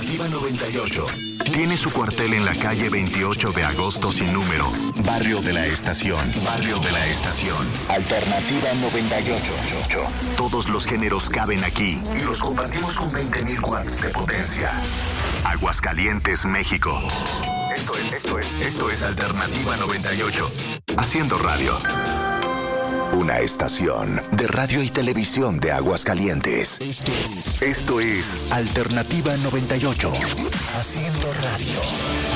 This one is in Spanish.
Alternativa 98. Tiene su cuartel en la calle 28 de agosto sin número. Barrio de la Estación. Barrio de la Estación. Alternativa 98. Todos los géneros caben aquí y los compartimos con 20.000 watts de potencia. Aguascalientes, México. Esto es Alternativa 98. Haciendo radio. Una estación de radio y televisión de Aguascalientes. Esto es Alternativa 98. Haciendo radio.